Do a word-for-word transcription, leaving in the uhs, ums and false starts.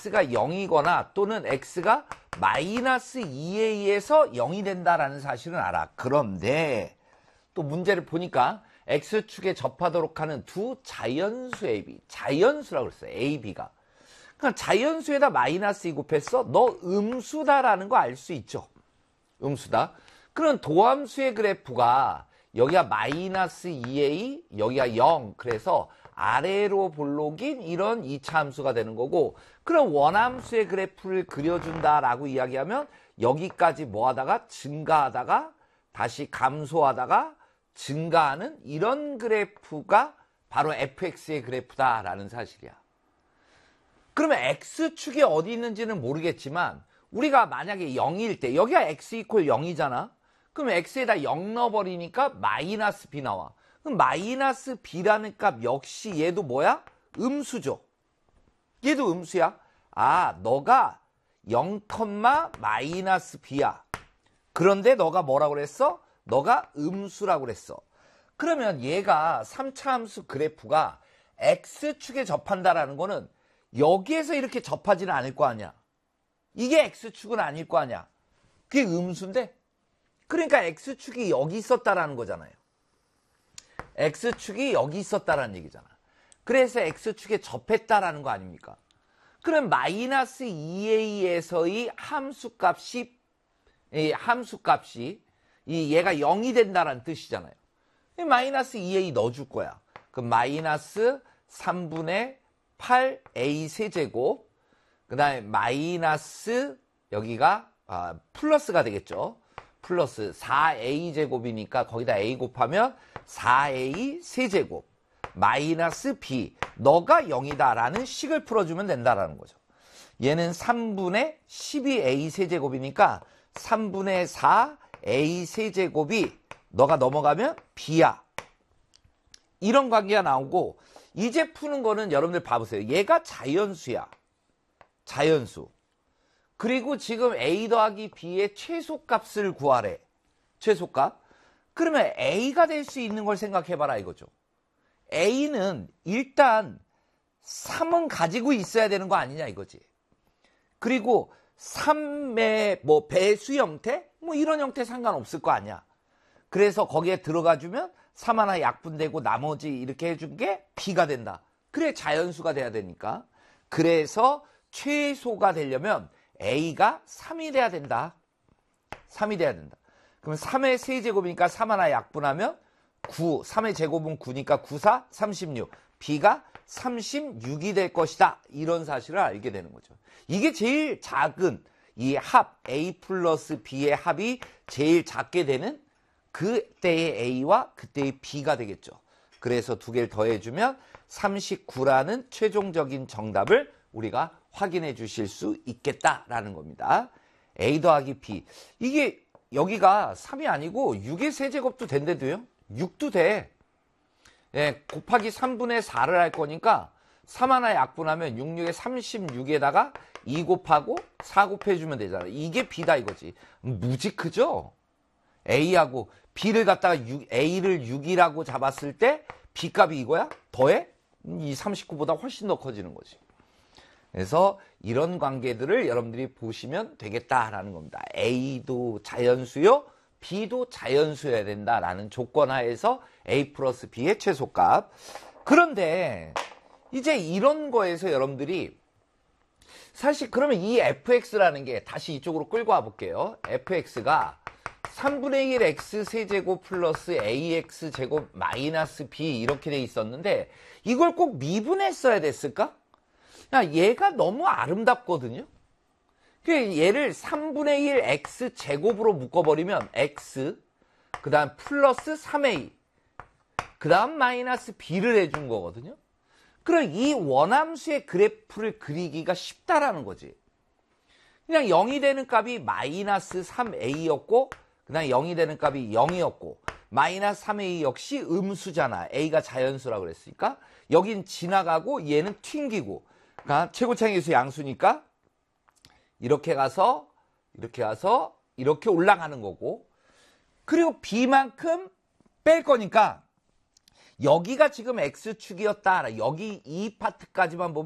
x가 영이거나 또는 x가 마이너스 이에이에서 영이 된다라는 사실은 알아. 그런데 또 문제를 보니까 x축에 접하도록 하는 두 자연수 ab, 자연수라고 그랬어요. ab가. 그러니까 자연수에다 마이너스 이 곱했어. 너 음수다라는 거 알 수 있죠. 음수다. 그럼 도함수의 그래프가 여기가 마이너스 이에이, 여기가 영. 그래서 아래로 볼록인 이런 이차 함수가 되는 거고, 그럼 원함수의 그래프를 그려준다라고 이야기하면 여기까지 뭐 하다가 증가하다가 다시 감소하다가 증가하는 이런 그래프가 바로 에프엑스의 그래프다라는 사실이야. 그러면 x축이 어디 있는지는 모르겠지만 우리가 만약에 영일 때 여기가 x 이퀄 영이잖아. 그럼 x에다 영 넣어버리니까 마이너스 b 나와. 그럼 마이너스 b라는 값 역시 얘도 뭐야? 음수죠. 얘도 음수야. 아, 너가 영, 마이너스 b야. 그런데 너가 뭐라고 그랬어? 너가 음수라고 그랬어. 그러면 얘가 삼 차 함수 그래프가 x축에 접한다라는 거는 여기에서 이렇게 접하지는 않을 거 아니야. 이게 x축은 아닐 거 아니야. 그게 음수인데? 그러니까 x축이 여기 있었다라는 거잖아요. x축이 여기 있었다라는 얘기잖아. 그래서 x축에 접했다라는 거 아닙니까? 그럼 마이너스 이에이에서의 함수값이 이 함수값이 이 얘가 영이 된다라는 뜻이잖아요. 마이너스 이에이 넣어줄 거야. 그럼 마이너스 삼분의 팔 에이 세제곱, 그 다음에 마이너스 여기가 아, 플러스가 되겠죠. 플러스 사 에이 제곱이니까 거기다 a 곱하면 사 에이 세제곱 마이너스 b, 너가 영이다 라는 식을 풀어주면 된다라는 거죠. 얘는 삼분의 십이 에이 세제곱이니까 삼분의 사 에이 세제곱이 너가 넘어가면 b야. 이런 관계가 나오고, 이제 푸는 거는 여러분들 봐보세요. 얘가 자연수야. 자연수. 그리고 지금 a 더하기 b의 최소값을 구하래. 최소값. 그러면 a가 될 수 있는 걸 생각해봐라 이거죠. a는 일단 삼은 가지고 있어야 되는 거 아니냐 이거지. 그리고 삼의 뭐 배수 형태? 뭐 이런 형태 상관없을 거 아니야. 그래서 거기에 들어가주면 삼 하나 약분되고 나머지 이렇게 해준 게 b가 된다. 그래 자연수가 돼야 되니까. 그래서 최소가 되려면 a가 삼이 돼야 된다. 삼이 돼야 된다. 그럼 삼의 세제곱이니까 삼 하나 약분하면 구, 삼의 제곱은 구니까 구, 사, 삼십육. b가 삼십육이 될 것이다. 이런 사실을 알게 되는 거죠. 이게 제일 작은 이 합, a 플러스 b의 합이 제일 작게 되는 그때의 a와 그때의 b가 되겠죠. 그래서 두 개를 더해주면 삼십구라는 최종적인 정답을 우리가 확인해 주실 수 있겠다라는 겁니다. a 더하기 b. 이게 여기가 삼이 아니고 육의 세제곱도 된대도요. 육도 돼. 예, 곱하기 삼분의 사를 할 거니까 삼 하나 약분하면 육, 육에 삼십육에다가 이 곱하고 사 곱해주면 되잖아. 이게 b다 이거지. 무지 크죠? a하고 b를 갖다가 육, a를 육이라고 잡았을 때 b 값이 이거야? 더해? 이 삼십구보다 훨씬 더 커지는 거지. 그래서 이런 관계들을 여러분들이 보시면 되겠다라는 겁니다. a도 자연수요, b도 자연수여야 된다라는 조건 하에서 a 플러스 b의 최소값. 그런데 이제 이런 거에서 여러분들이 사실 그러면 이 fx라는 게 다시 이쪽으로 끌고 와 볼게요. fx가 삼분의 일 x 세제곱 플러스 ax 제곱 마이너스 b 이렇게 돼 있었는데 이걸 꼭 미분했어야 됐을까? 야, 얘가 너무 아름답거든요. 얘를 삼분의 일 x 제곱으로 묶어버리면 x, 그 다음 플러스 삼 에이, 그 다음 마이너스 b를 해준 거거든요. 그럼 이 원함수의 그래프를 그리기가 쉽다라는 거지. 그냥 영이 되는 값이 마이너스 삼 에이였고, 그 다음 영이 되는 값이 영이었고, 마이너스 삼 에이 역시 음수잖아. a가 자연수라고 그랬으니까. 여긴 지나가고 얘는 튕기고. 그러니까 최고차항계수 양수니까 이렇게 가서 이렇게 가서 이렇게 올라가는 거고, 그리고 b만큼 뺄 거니까 여기가 지금 x축이었다. 여기 이 파트까지만 보면